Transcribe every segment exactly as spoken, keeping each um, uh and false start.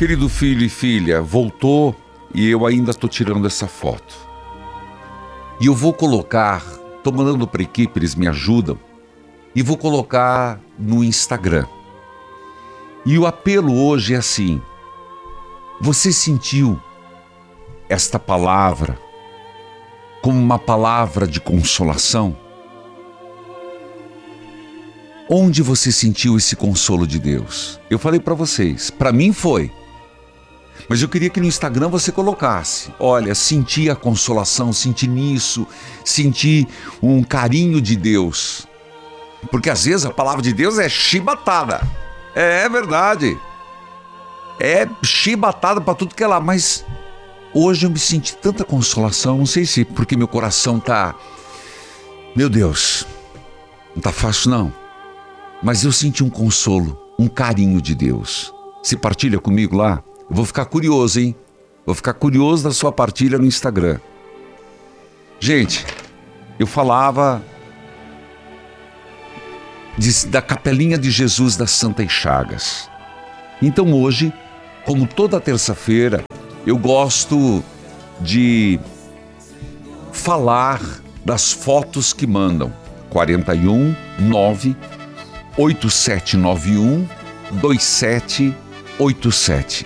Querido filho e filha, voltou e eu ainda estou tirando essa foto. E eu vou colocar, estou mandando para a equipe, eles me ajudam, e vou colocar no Instagram. E o apelo hoje é assim: você sentiu esta palavra como uma palavra de consolação? Onde você sentiu esse consolo de Deus? Eu falei para vocês, para mim foi. Mas eu queria que no Instagram você colocasse: olha, senti a consolação, senti nisso, senti um carinho de Deus. Porque às vezes a palavra de Deus é chibatada. É, é verdade. É chibatada para tudo que é lá. Mas hoje eu me senti tanta consolação, não sei se porque meu coração tá... Meu Deus, não tá fácil não. Mas eu senti um consolo, um carinho de Deus. Se partilha comigo lá? Eu vou ficar curioso, hein? Vou ficar curioso da sua partilha no Instagram. Gente, eu falava de, da Capelinha de Jesus das Santas Chagas. Então hoje, como toda terça-feira, eu gosto de falar das fotos que mandam. quarenta e um, nove, oito sete nove um, dois sete oito sete.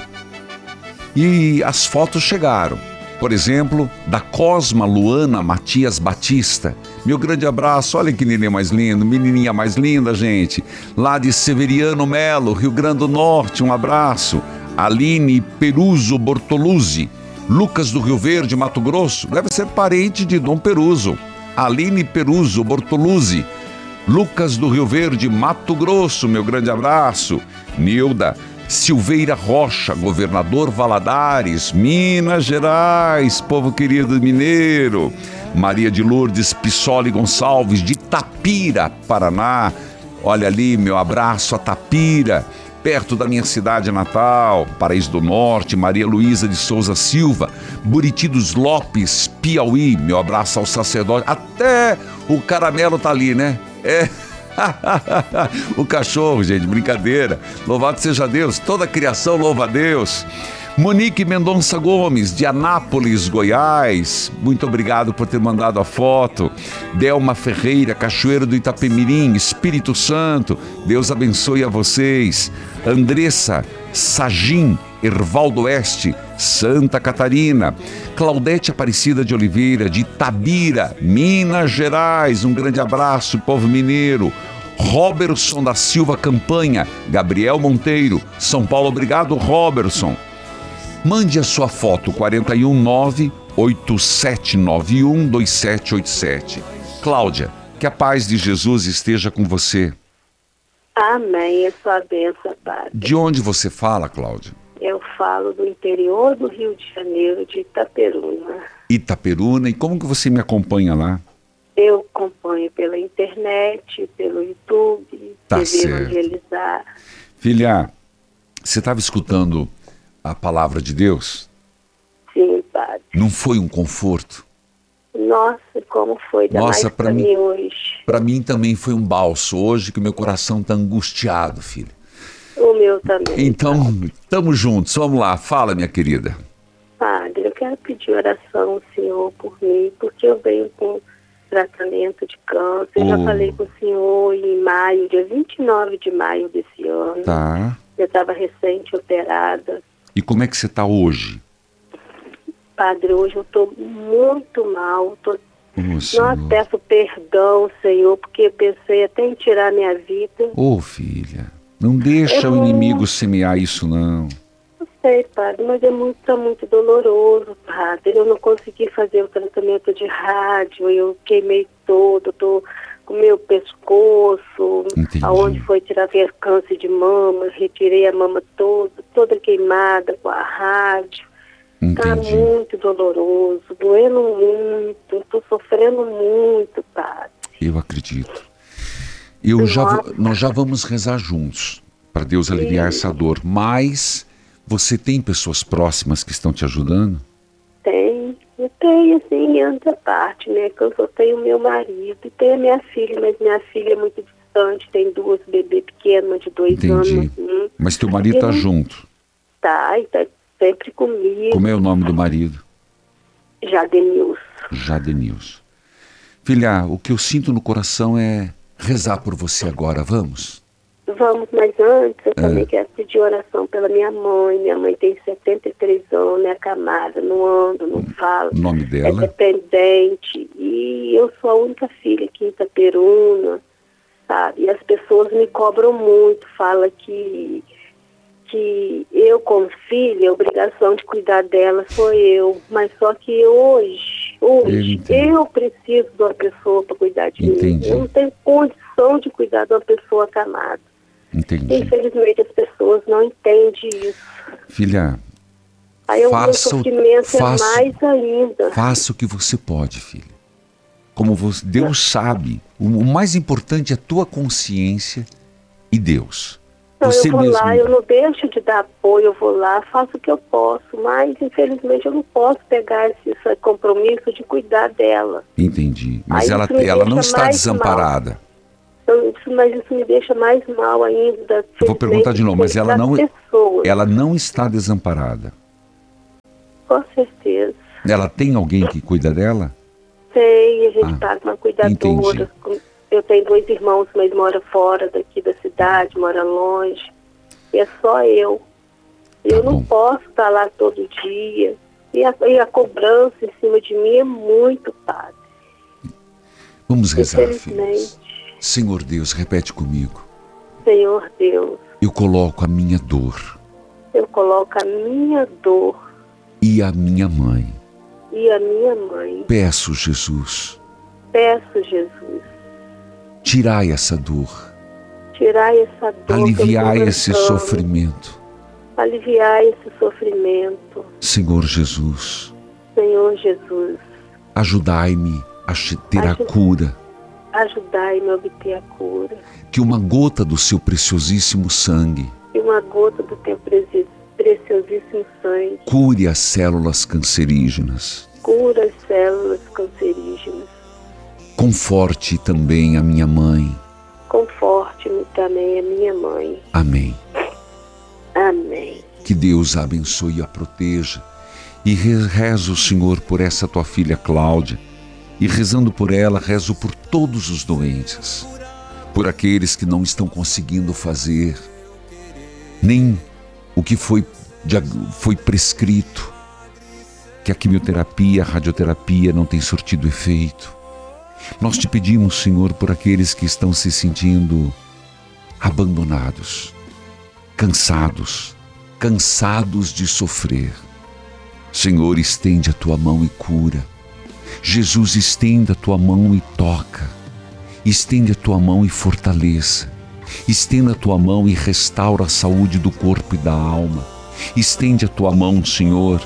E as fotos chegaram, por exemplo, da Cosma Luana Matias Batista. Meu grande abraço, olha que neném mais lindo, menininha mais linda, gente. Lá de Severiano Melo, Rio Grande do Norte, um abraço. Aline Peruso Bortoluzzi, Lucas do Rio Verde, Mato Grosso, deve ser parente de Dom Peruso. Aline Peruso Bortoluzzi, Lucas do Rio Verde, Mato Grosso, meu grande abraço. Nilda Silveira Rocha, Governador Valadares, Minas Gerais, povo querido mineiro. Maria de Lourdes Pissoli Gonçalves, de Tapira, Paraná. Olha ali, meu abraço a Tapira, perto da minha cidade natal. Paraíso do Norte, Maria Luísa de Souza Silva, Buriti dos Lopes, Piauí. Meu abraço ao sacerdote. Até o caramelo tá ali, né? É... O cachorro, gente, brincadeira. Louvado seja Deus, toda a criação louva a Deus. Monique Mendonça Gomes, de Anápolis, Goiás, muito obrigado por ter mandado a foto. Delma Ferreira, Cachoeiro do Itapemirim, Espírito Santo, Deus abençoe a vocês. Andressa Sagim, Ervaldo Oeste, Santa Catarina. Claudete Aparecida de Oliveira, de Itabira, Minas Gerais, um grande abraço, povo mineiro. Robertson da Silva Campanha, Gabriel Monteiro, São Paulo, obrigado, Robertson. Mande a sua foto, quarenta e um, nove, oito sete nove um, dois sete oito sete. Cláudia, que a paz de Jesus esteja com você. Amém, é sua bênção, Padre. De onde você fala, Cláudia? Eu falo do interior do Rio de Janeiro, de Itaperuna. Itaperuna, e como que você me acompanha lá? Eu acompanho pela internet, pelo YouTube, Tá T V certo. Evangelizar. Filha, você estava escutando a palavra de Deus? Sim, Padre. Não foi um conforto? Nossa, como foi, ainda Nossa, mais pra pra mim- mim hoje. Para mim também foi um balso hoje, que meu coração está angustiado, filha. O meu também. Então, estamos juntos. Vamos lá, fala, minha querida. Padre, eu quero pedir oração ao Senhor por mim, porque eu venho com tratamento de câncer. Eu já Oh. falei com o Senhor em maio, dia vinte e nove de maio desse ano. Tá. Eu estava recente operada. E como é que você está hoje? Padre, hoje eu estou muito mal. Tô... Ô, Nossa, Senhor. peço perdão, Senhor, porque eu pensei até em tirar minha vida. Ô, filha, não deixa o Eu- inimigo semear isso, não. Não sei, Padre, mas é muito, tá muito doloroso, Padre. Eu não consegui fazer o tratamento de rádio, eu queimei todo, tô com o meu pescoço, Entendi. aonde foi tirar ver câncer de mama, retirei a mama toda, toda queimada com a rádio. Tá Entendi. muito doloroso, doendo muito, tô sofrendo muito, Padre. Eu acredito. Eu já vou- Nossa. nós já vamos rezar juntos para Deus aliviar essa dor. Mas você tem pessoas próximas que estão te ajudando? Tem, eu tenho, assim, em outra parte, né? Que eu só tenho meu marido e tenho a minha filha, mas minha filha é muito distante, tem duas bebês pequenas, uma de dois Entendi. anos. Assim. Mas teu marido tá Eu- junto. tá, e tá sempre comigo. Como é o nome do marido? Jadenilson. Jadenilson. Filha, o que eu sinto no coração é rezar por você agora, vamos? Vamos, mas antes eu É. também quero pedir oração pela minha mãe. Minha mãe tem setenta e três anos, é acamada, não ando, não falo. O nome É dela? dependente. E eu sou a única filha aqui em Itaperuna, sabe? E as pessoas me cobram muito, falam que, que eu, como filha, a obrigação de cuidar dela sou eu. Mas só que hoje, hoje, Eu entendo. eu preciso de uma pessoa para cuidar de Entendi. mim. Eu não tenho condição de cuidar de uma pessoa acamada. Entendi. Infelizmente as pessoas não entendem isso. Filha, Aí o meu faça, o- sofrimento faça, é mais ainda. faça o que você pode, filha. Como você, Deus sabe, o, o mais importante é a tua consciência e Deus. Não, Você eu vou mesmo. lá, eu não deixo de dar apoio, eu vou lá, faço o que eu posso, mas infelizmente eu não posso pegar esse, esse compromisso de cuidar dela. Entendi. Mas Aí ela, isso me ela não deixa está mais desamparada. Então, isso, mas isso me deixa mais mal ainda. Eu vou perguntar de novo, mas ela das não, pessoas. ela não está desamparada. Com certeza. Ela tem alguém que cuida dela? Tem, a gente Ah, paga uma cuidadora. Eu tenho dois irmãos, mas mora fora daqui da cidade, mora longe. E é só eu. Eu Tá não bom. posso estar lá todo dia. E a, e a cobrança em cima de mim é muito, padre. Vamos rezar, filhos. Infelizmente, Senhor Deus, repete comigo. Senhor Deus, Eu coloco a minha dor eu coloco a minha dor e a minha mãe. e a minha mãe. Peço, Jesus, Peço, Jesus, tirai essa dor, tirai essa dor. que eu aliviai estou esse passando. sofrimento. Aliviai esse sofrimento. Senhor Jesus, Senhor Jesus, ajudai-me a che- ter a Ajuda. cura, ajudai-me a obter a cura. que uma gota do seu preciosíssimo sangue E uma gota do teu preci- preciosíssimo sangue cure as células cancerígenas. cura as células cancerígenas. Conforte também a minha mãe. Conforte-me também a minha mãe. Amém. Amém. Que Deus a abençoe e a proteja. E re- rezo, Senhor, por essa tua filha Cláudia. E rezando por ela, rezo por todos os doentes. Por aqueles que não estão conseguindo fazer nem o que foi, dia- foi prescrito. Que a quimioterapia, a radioterapia não tem surtido efeito. Nós te pedimos, Senhor, por aqueles que estão se sentindo abandonados, cansados, cansados de sofrer. Senhor, estende a tua mão e cura. Jesus, estenda a tua mão e toca. Estende a tua mão e fortaleça. Estenda a tua mão e restaura a saúde do corpo e da alma. Estende a tua mão, Senhor,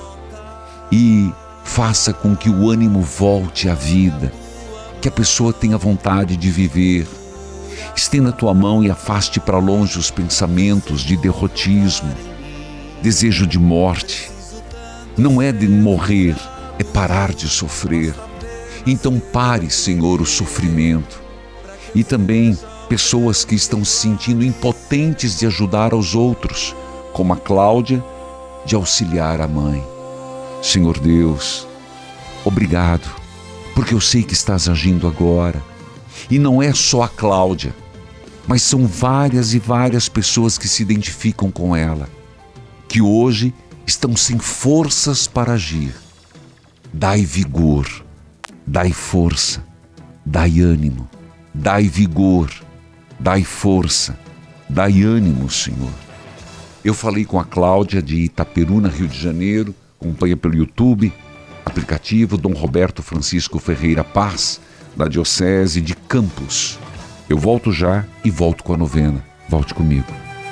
e faça com que o ânimo volte à vida, que a pessoa tenha vontade de viver. Estenda a tua mão e afaste para longe os pensamentos de derrotismo, desejo de morte. Não é de morrer, é parar de sofrer. Então pare, Senhor, o sofrimento. E também pessoas que estão se sentindo impotentes de ajudar aos outros, como a Cláudia, de auxiliar a mãe. Senhor Deus, obrigado, porque eu sei que estás agindo agora. E não é só a Cláudia, mas são várias e várias pessoas que se identificam com ela, que hoje estão sem forças para agir. Dai vigor, dai força, dai ânimo, dai vigor, dai força, dai ânimo, Senhor. Eu falei com a Cláudia de Itaperuna, Rio de Janeiro, acompanha pelo YouTube, aplicativo Dom Roberto Francisco Ferreira Paz, da Diocese de Campos. Eu volto já e volto com a novena. Volte comigo.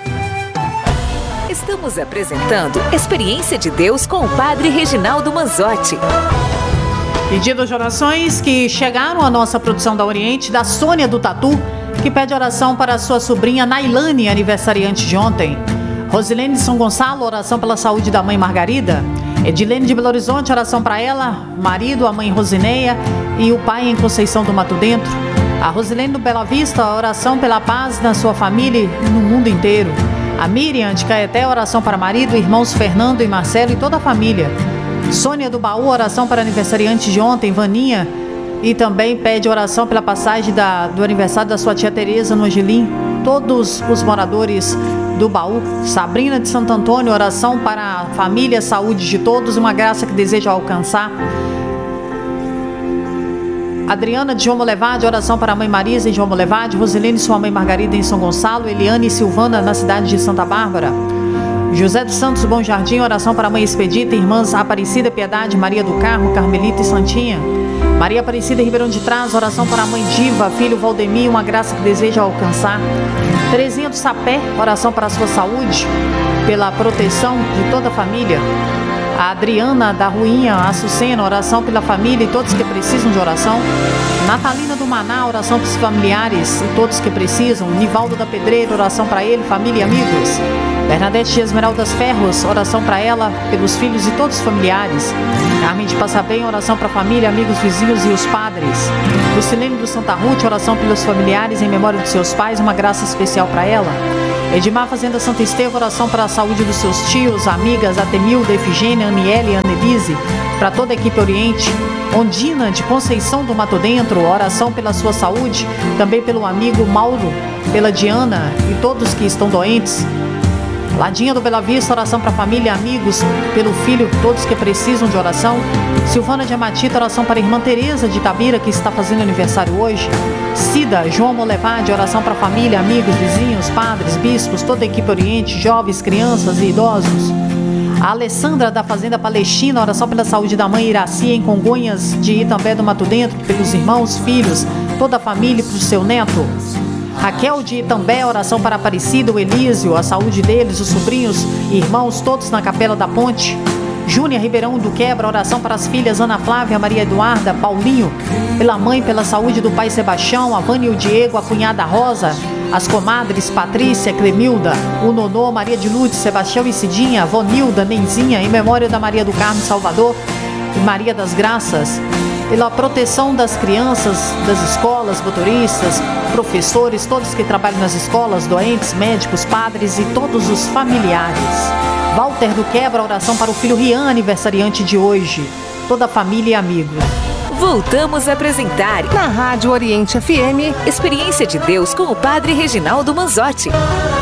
Estamos apresentando Experiência de Deus com o Padre Reginaldo Manzotti. Pedidos de orações que chegaram à nossa produção da Oriente, da Sônia do Tatu, que pede oração para a sua sobrinha Nailane, aniversariante de ontem. Rosilene de São Gonçalo, oração pela saúde da mãe Margarida. Edilene de Belo Horizonte, oração para ela, marido, a mãe Rosineia e o pai em Conceição do Mato Dentro. A Rosilene do Bela Vista, oração pela paz na sua família e no mundo inteiro. A Miriam de Caeté, oração para marido, irmãos Fernando e Marcelo e toda a família. Sônia do Baú, oração para aniversariante de ontem, Vaninha. E também pede oração pela passagem da, do aniversário da sua tia Tereza no Angelim. Todos os moradores do Baú. Sabrina de Santo Antônio, oração para a família, saúde de todos, uma graça que deseja alcançar. Adriana de João Molevade, oração para a mãe Marisa em João Molevade, Rosilene e sua mãe Margarida em São Gonçalo, Eliane e Silvana na cidade de Santa Bárbara. José dos Santos Bom Jardim, oração para a mãe Expedita, irmãs Aparecida, Piedade, Maria do Carmo, Carmelita e Santinha. Maria Aparecida Ribeirão de Trás, oração para a mãe Diva, filho Valdemir, uma graça que deseja alcançar. Terezinha do Sapé, oração para a sua saúde, pela proteção de toda a família. A Adriana da Ruinha, Açucena, oração pela família e todos que precisam de oração. Natalina do Maná, oração para os familiares e todos que precisam. Nivaldo da Pedreira, oração para ele, família e amigos. Bernadette de Esmeraldas Ferros, oração para ela, pelos filhos e todos os familiares. Carmen de Passabem, oração para a família, amigos, vizinhos e os padres. Lucilene do Santa Ruth, oração pelos familiares em memória de seus pais, uma graça especial para ela. Edmar Fazenda Santa Esteva, oração para a saúde dos seus tios, amigas, Atemilda, Efigênia, Aniele e Annelise, para toda a equipe Oriente. Ondina de Conceição do Mato Dentro, oração pela sua saúde, também pelo amigo Mauro, pela Diana e todos que estão doentes. Ladinha do Bela Vista, oração para a família, amigos, pelo filho, todos que precisam de oração. Silvana de Amatita, oração para a irmã Tereza de Itabira, que está fazendo aniversário hoje. Cida, João Molevade, oração para a família, amigos, vizinhos, padres, bispos, toda a equipe Oriente, jovens, crianças e idosos. A Alessandra da Fazenda Palestina, oração pela saúde da mãe Iraci em Congonhas de Itambé do Mato Dentro, pelos irmãos, filhos, toda a família e para o seu neto. Raquel de Itambé, oração para Aparecida, o Elísio, a saúde deles, os sobrinhos e irmãos, todos na Capela da Ponte. Júnia Ribeirão do Quebra, oração para as filhas Ana Flávia, Maria Eduarda, Paulinho, pela mãe, pela saúde do pai Sebastião, a Vânia e o Diego, a cunhada Rosa, as comadres Patrícia, Clemilda, o Nonô, Maria de Lourdes, Sebastião e Cidinha, Vonilda, Nenzinha, em memória da Maria do Carmo Salvador e Maria das Graças. Pela proteção das crianças, das escolas, motoristas, professores, todos que trabalham nas escolas, doentes, médicos, padres e todos os familiares. Walter do Quebra, oração para o filho Rian, aniversariante de hoje. Toda a família e amigos. Voltamos a apresentar na Rádio Oriente F M Experiência de Deus com o Padre Reginaldo Manzotti.